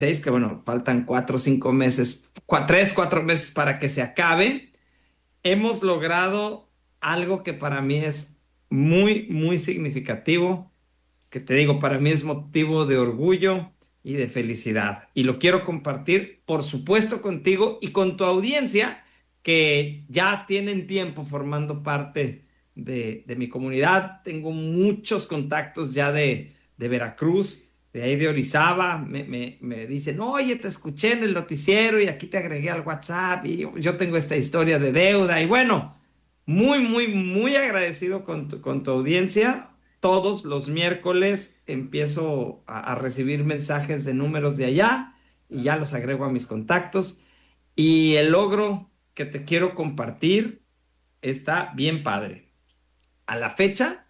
que bueno, faltan 4 o 5 meses, 3, 4 meses para que se acabe, hemos logrado algo que para mí es muy, muy significativo, que te digo, para mí es motivo de orgullo y de felicidad. Y lo quiero compartir, por supuesto, contigo y con tu audiencia, que ya tienen tiempo formando parte de mi comunidad. Tengo muchos contactos ya de Veracruz, de ahí de Orizaba. Me dicen, oye, te escuché en el noticiero y aquí te agregué al WhatsApp y yo tengo esta historia de deuda. Y bueno, muy, muy, muy agradecido con tu audiencia. Todos los miércoles empiezo a recibir mensajes de números de allá y ya los agrego a mis contactos. Y el logro que te quiero compartir está bien padre. A la fecha,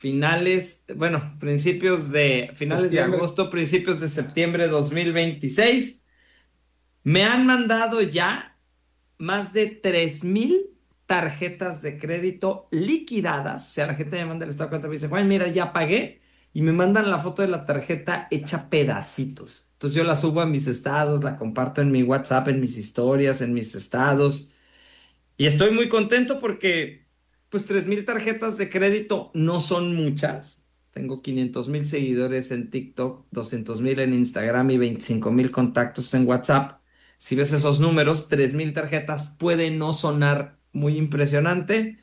finales de Septiembre. agosto, principios de septiembre de 2026, me han mandado ya más de 3,000 tarjetas de crédito liquidadas. O sea, la gente me manda el estado de cuenta y me dice, Juan, mira, ya pagué. Y me mandan la foto de la tarjeta hecha pedacitos. Entonces yo la subo a mis estados, la comparto en mi WhatsApp, en mis historias, en mis estados. Y estoy muy contento porque, pues, 3,000 tarjetas de crédito no son muchas. Tengo 500,000 seguidores en TikTok, 200,000 en Instagram y 25,000 contactos en WhatsApp. Si ves esos números, 3,000 tarjetas puede no sonar muy impresionante,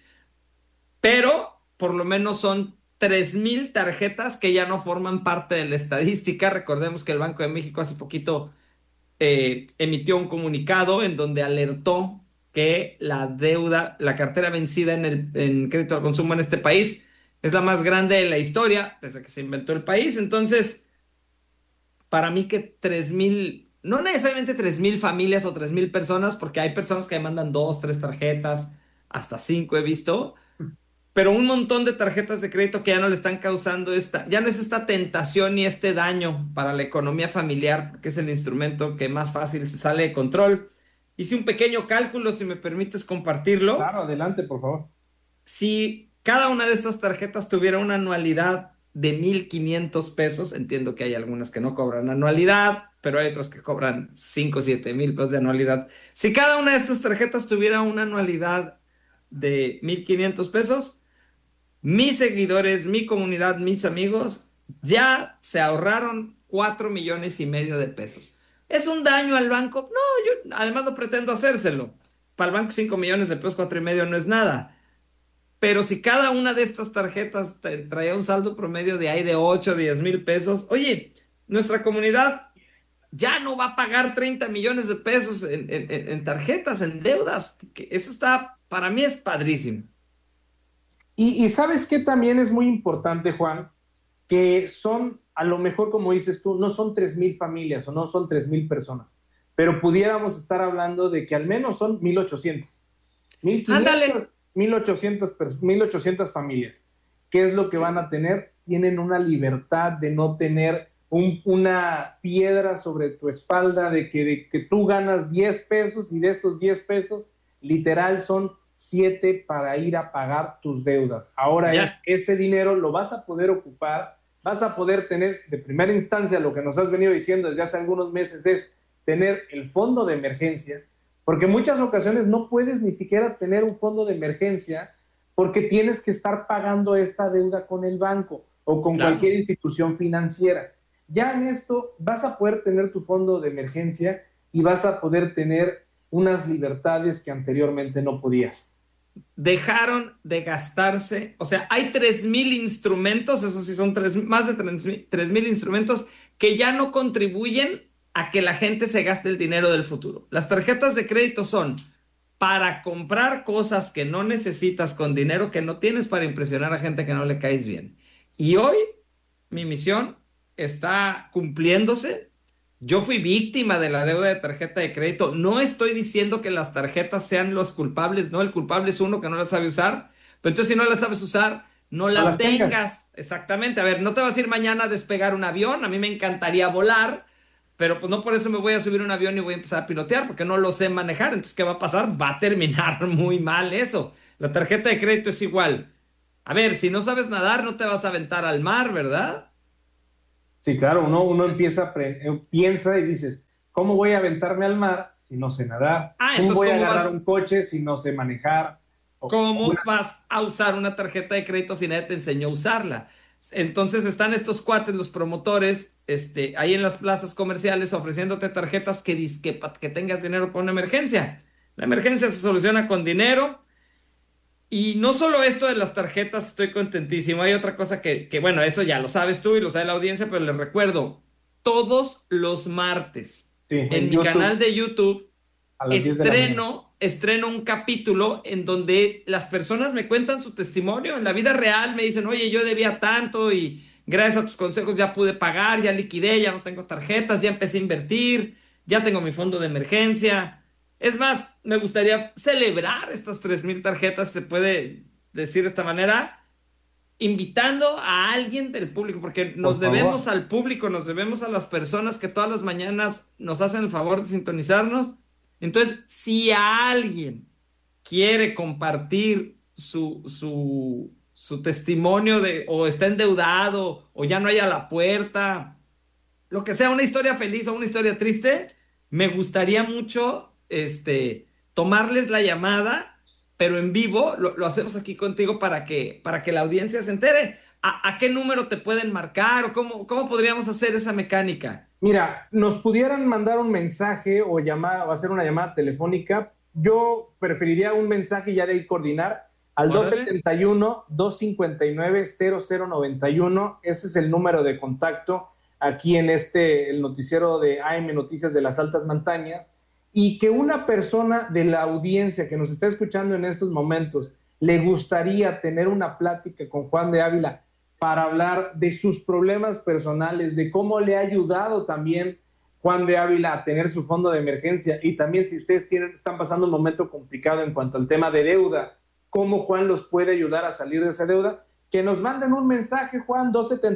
pero por lo menos son 3,000 tarjetas que ya no forman parte de la estadística. Recordemos que el Banco de México hace poquito emitió un comunicado en donde alertó que la deuda, la cartera vencida en crédito al consumo en este país es la más grande de la historia desde que se inventó el país. Entonces, para mí que 3,000, no necesariamente 3,000 familias o 3,000 personas, porque hay personas que me mandan 2, 3 tarjetas, hasta 5 he visto, pero un montón de tarjetas de crédito que ya no le están causando ya no es esta tentación ni este daño para la economía familiar, que es el instrumento que más fácil se sale de control. Hice un pequeño cálculo, si me permites compartirlo. Claro, adelante, por favor. Si cada una de estas tarjetas tuviera una anualidad de 1,500 pesos, entiendo que hay algunas que no cobran anualidad, pero hay otras que cobran 5 o 7,000 pesos de anualidad. Si cada una de estas tarjetas tuviera una anualidad de 1,500 pesos, mis seguidores, mi comunidad, mis amigos ya se ahorraron 4,5 millones de pesos. ¿Es un daño al banco? No, yo además no pretendo hacérselo. Para el banco 5 millones de pesos, 4,5 no es nada. Pero si cada una de estas tarjetas traía un saldo promedio de ahí de 8, 10 mil pesos, oye, nuestra comunidad ya no va a pagar 30 millones de pesos en tarjetas, en deudas. Que eso está, para mí es padrísimo. Y sabes que también es muy importante, Juan, que son, a lo mejor como dices tú, no son 3,000 familias o no son 3,000 personas, pero pudiéramos estar hablando de que al menos son 1,800, mil Ándale. quinientas, 1,800 familias. ¿Qué es lo que van Sí. a tener? Tienen una libertad de no tener una piedra sobre tu espalda de que tú ganas 10 pesos y de esos 10 pesos, literal son 7 para ir a pagar tus deudas. Ahora Ya. ese dinero lo vas a poder ocupar, vas a poder tener de primera instancia lo que nos has venido diciendo desde hace algunos meses es tener el fondo de emergencia, porque en muchas ocasiones no puedes ni siquiera tener un fondo de emergencia porque tienes que estar pagando esta deuda con el banco o con Claro. cualquier institución financiera. Ya en esto vas a poder tener tu fondo de emergencia y vas a poder tener unas libertades que anteriormente no podías. Dejaron de gastarse, o sea, hay 3,000 instrumentos, eso sí son más de 3,000 instrumentos que ya no contribuyen a que la gente se gaste el dinero del futuro. Las tarjetas de crédito son para comprar cosas que no necesitas con dinero que no tienes para impresionar a gente que no le caes bien. Y hoy mi misión está cumpliéndose. Yo fui víctima de la deuda de tarjeta de crédito. No estoy diciendo que las tarjetas sean los culpables, no, el culpable es uno que no la sabe usar. Pero entonces si no la sabes usar, no No la las tengas. tengas. Exactamente. A ver, no te vas a ir mañana a despegar un avión. A mí me encantaría volar, pero pues no por eso me voy a subir un avión y voy a empezar a pilotear porque no lo sé manejar. Entonces, ¿qué va a pasar? Va a terminar muy mal eso. La tarjeta de crédito es igual. A ver, si no sabes nadar, no te vas a aventar al mar, ¿verdad? Sí, claro, uno piensa y dices, ¿cómo voy a aventarme al mar si no sé nadar? ¿Cómo Entonces, voy a ¿cómo agarrar vas? un coche si no sé manejar? ¿Cómo vas a usar una tarjeta de crédito si nadie te enseñó a usarla? Entonces están estos cuates, los promotores, ahí en las plazas comerciales ofreciéndote tarjetas que para que tengas dinero para una emergencia. La emergencia se soluciona con dinero. Y no solo esto de las tarjetas, estoy contentísimo. Hay otra cosa bueno, eso ya lo sabes tú y lo sabe la audiencia, pero les recuerdo, todos los martes Sí, en en mi YouTube canal de YouTube a las 10 de la mañana. estreno un capítulo en donde las personas me cuentan su testimonio. En la vida real me dicen, oye, yo debía tanto y gracias a tus consejos ya pude pagar, ya liquidé, ya no tengo tarjetas, ya empecé a invertir, ya tengo mi fondo de emergencia. Es más, me gustaría celebrar estas 3,000 tarjetas, se puede decir de esta manera, invitando a alguien del público, porque Por nos debemos favor. al público, nos debemos a las personas que todas las mañanas nos hacen el favor de sintonizarnos. Entonces, si a alguien quiere compartir su testimonio o está endeudado, o ya no hay a la puerta, lo que sea, una historia feliz o una historia triste, me gustaría mucho tomarles la llamada, pero en vivo, lo hacemos aquí contigo para que la audiencia se entere. ¿A qué número te pueden marcar o cómo podríamos hacer esa mecánica? Mira, nos pudieran mandar un mensaje o llamar o hacer una llamada telefónica. Yo preferiría un mensaje y ya de ahí coordinar al Órale. 271-259-0091. Ese es el número de contacto aquí en el noticiero de AM Noticias de las Altas Montañas. Y que una persona de la audiencia que nos está escuchando en estos momentos le gustaría tener una plática con Juan de Ávila para hablar de sus problemas personales, de cómo le ha ayudado también Juan de Ávila a tener su fondo de emergencia, y también si ustedes están pasando un momento complicado en cuanto al tema de deuda, cómo Juan los puede ayudar a salir de esa deuda, que nos manden un mensaje, Juan,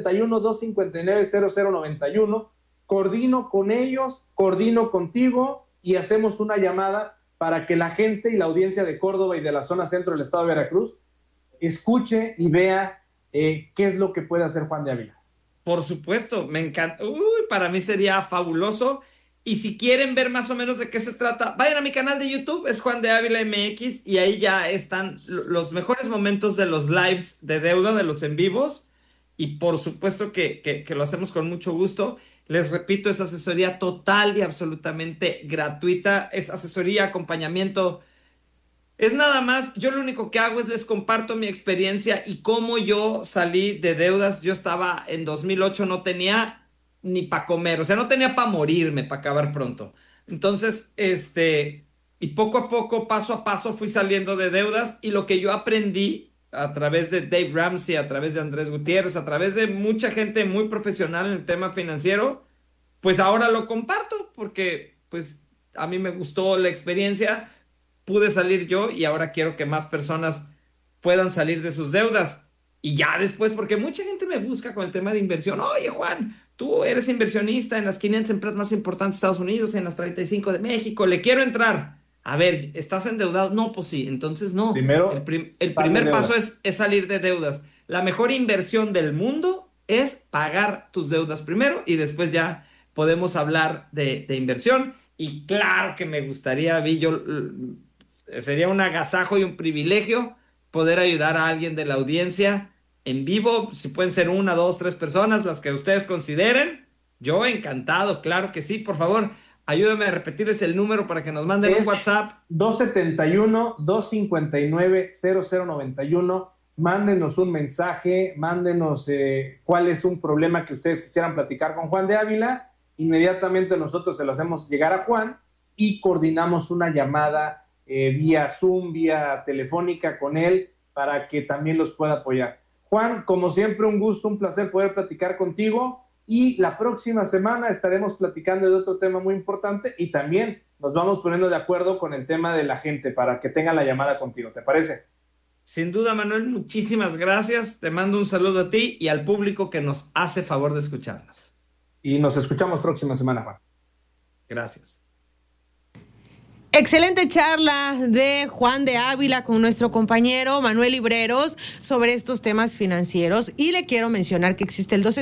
271-259-0091, coordino con ellos, coordino contigo y hacemos una llamada para que la gente y la audiencia de Córdoba y de la zona centro del estado de Veracruz escuche y vea qué es lo que puede hacer Juan de Ávila. Por supuesto, me encanta. Uy, para mí sería fabuloso. Y si quieren ver más o menos de qué se trata, vayan a mi canal de YouTube, es Juan de Ávila MX, y ahí ya están los mejores momentos de los lives de deuda, de los en vivos. Y por supuesto que lo hacemos con mucho gusto. Les repito, es asesoría total y absolutamente gratuita. Es asesoría, acompañamiento. Es nada más, yo lo único que hago es les comparto mi experiencia y cómo yo salí de deudas. Yo estaba en 2008, no tenía ni para comer, o sea, no tenía para morirme, para acabar pronto. Entonces, y poco a poco, paso a paso, fui saliendo de deudas y lo que yo aprendí a través de Dave Ramsey, a través de Andrés Gutiérrez, a través de mucha gente muy profesional en el tema financiero, pues ahora lo comparto porque, pues, a mí me gustó la experiencia, pude salir yo y ahora quiero que más personas puedan salir de sus deudas. Y ya después, porque mucha gente me busca con el tema de inversión. Oye, Juan, tú eres inversionista en las 500 empresas más importantes de Estados Unidos, en las 35 de México, le quiero entrar. A ver, ¿estás endeudado? No, pues sí, entonces no. El, Primero, prim- el sal de primer paso deudas. es salir de deudas. La mejor inversión del mundo es pagar tus deudas primero y después ya podemos hablar de inversión. Y claro que me gustaría, sería un agasajo y un privilegio poder ayudar a alguien de la audiencia en vivo, si pueden ser una, dos, tres personas, las que ustedes consideren. Yo encantado, claro que sí. Por favor, ayúdame a repetirles el número para que nos manden un Es WhatsApp. 271-259-0091. Mándenos un mensaje, mándenos cuál es un problema que ustedes quisieran platicar con Juan de Ávila. Inmediatamente nosotros se lo hacemos llegar a Juan y coordinamos una llamada vía Zoom, vía telefónica con él para que también los pueda apoyar. Juan, como siempre, un gusto, un placer poder platicar contigo, y la próxima semana estaremos platicando de otro tema muy importante y también nos vamos poniendo de acuerdo con el tema de la gente para que tengan la llamada contigo. ¿Te parece? Sin duda, Manuel, muchísimas gracias. Te mando un saludo a ti y al público que nos hace favor de escucharnos. Y nos escuchamos próxima semana, Juan. Gracias. Excelente charla de Juan de Ávila con nuestro compañero Manuel Libreros sobre estos temas financieros. Y le quiero mencionar que existe el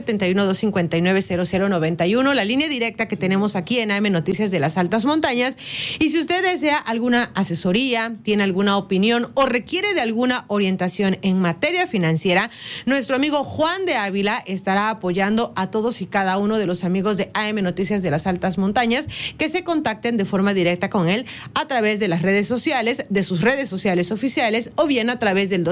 271-259-0091, la línea directa que tenemos aquí en AM Noticias de las Altas Montañas. Y si usted desea alguna asesoría, tiene alguna opinión o requiere de alguna orientación en materia financiera, nuestro amigo Juan de Ávila estará apoyando a todos y cada uno de los amigos de AM Noticias de las Altas Montañas que se contacten de forma directa con él a través de las redes sociales, de sus redes sociales oficiales, o bien a través del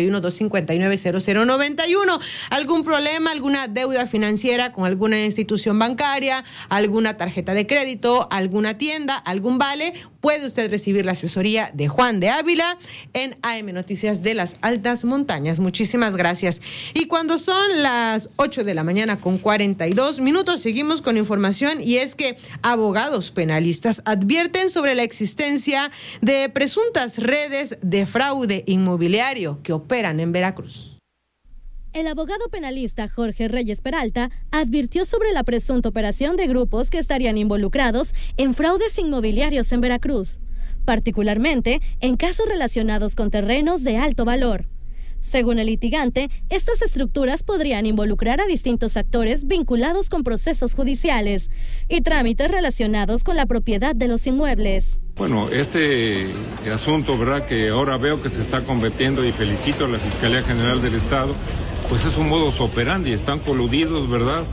271-259-0091. ¿Algún problema, alguna deuda financiera con alguna institución bancaria, alguna tarjeta de crédito, alguna tienda, algún vale? Puede usted recibir la asesoría de Juan de Ávila en AM Noticias de las Altas Montañas. Muchísimas gracias. Y cuando son las 8 de la mañana con 42 minutos, seguimos con información, y es que abogados penalistas advierten sobre la existencia de presuntas redes de fraude inmobiliario que operan en Veracruz. El abogado penalista Jorge Reyes Peralta advirtió sobre la presunta operación de grupos que estarían involucrados en fraudes inmobiliarios en Veracruz, particularmente en casos relacionados con terrenos de alto valor. Según el litigante, estas estructuras podrían involucrar a distintos actores vinculados con procesos judiciales y trámites relacionados con la propiedad de los inmuebles. Bueno, este asunto, ¿verdad?, que ahora veo que se está convirtiendo, y felicito a la Fiscalía General del Estado, pues es un modus operandi, están coludidos, ¿verdad?,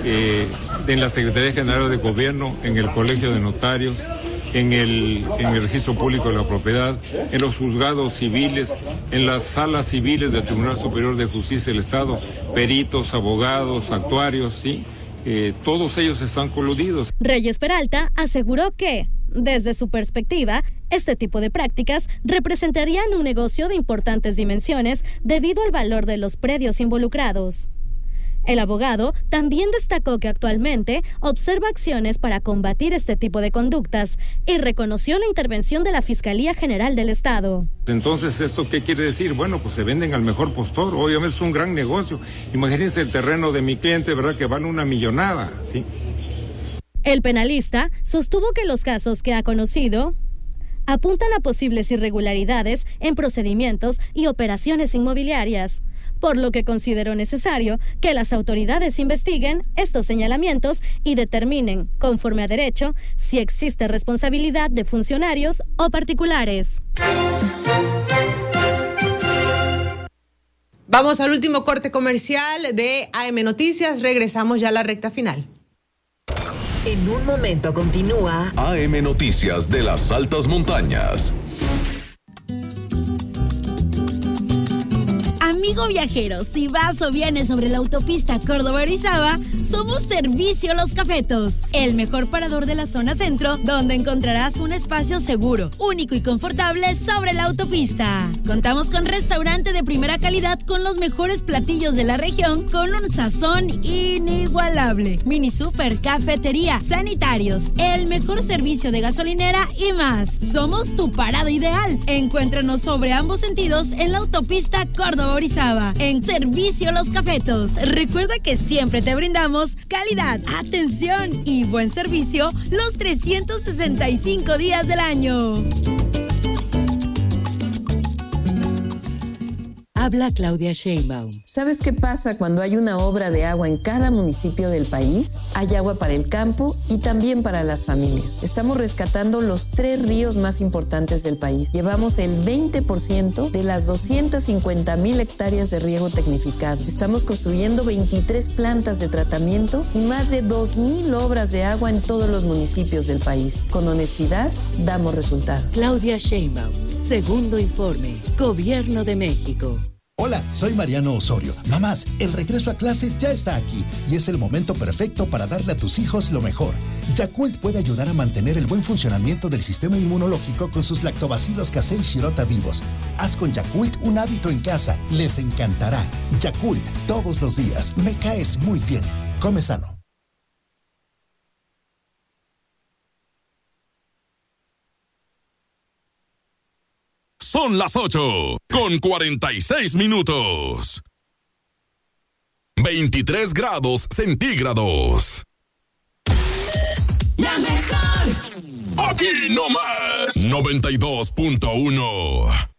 en la Secretaría General de Gobierno, en el Colegio de Notarios, en el Registro Público de la Propiedad, en los juzgados civiles, en las salas civiles del Tribunal Superior de Justicia del Estado, peritos, abogados, actuarios, ¿sí? Todos ellos están coludidos. Reyes Peralta aseguró que, desde su perspectiva, este tipo de prácticas representarían un negocio de importantes dimensiones debido al valor de los predios involucrados. El abogado también destacó que actualmente observa acciones para combatir este tipo de conductas y reconoció la intervención de la Fiscalía General del Estado. Entonces, ¿esto qué quiere decir? Bueno, pues se venden al mejor postor. Obviamente es un gran negocio. Imagínense el terreno de mi cliente, ¿verdad?, que vale una millonada, ¿sí? El penalista sostuvo que los casos que ha conocido apuntan a posibles irregularidades en procedimientos y operaciones inmobiliarias, por lo que consideró necesario que las autoridades investiguen estos señalamientos y determinen, conforme a derecho, si existe responsabilidad de funcionarios o particulares. Vamos al último corte comercial de AM Noticias. Regresamos ya a la recta final. En un momento continúa AM Noticias de las Altas Montañas. Amigo viajero, si vas o vienes sobre la autopista Córdoba-Orizaba, somos Servicio Los Cafetos, el mejor parador de la zona centro, donde encontrarás un espacio seguro, único y confortable sobre la autopista. Contamos con restaurante de primera calidad con los mejores platillos de la región, con un sazón inigualable. Mini super, cafetería, sanitarios, el mejor servicio de gasolinera y más. Somos tu parada ideal. Encuéntranos sobre ambos sentidos en la autopista Córdoba-Orizaba, en Servicio Los Cafetos. Recuerda que siempre te brindamos calidad, atención y buen servicio los 365 días del año. Habla Claudia Sheinbaum. ¿Sabes qué pasa cuando hay una obra de agua en cada municipio del país? Hay agua para el campo y también para las familias. Estamos rescatando los 3 ríos más importantes del país. Llevamos el 20% de las 250,000 hectáreas de riego tecnificado. Estamos construyendo 23 plantas de tratamiento y más de 2,000 obras de agua en todos los municipios del país. Con honestidad, damos resultados. Claudia Sheinbaum, segundo informe, Gobierno de México. Hola, soy Mariano Osorio. Mamás, el regreso a clases ya está aquí y es el momento perfecto para darle a tus hijos lo mejor. Yakult puede ayudar a mantener el buen funcionamiento del sistema inmunológico con sus lactobacilos casei shirota vivos. Haz con Yakult un hábito en casa. Les encantará. Yakult, todos los días. Me caes muy bien. Come sano. Son las 8 con 46 minutos. 23 grados centígrados. La mejor. Aquí no más. 92.1.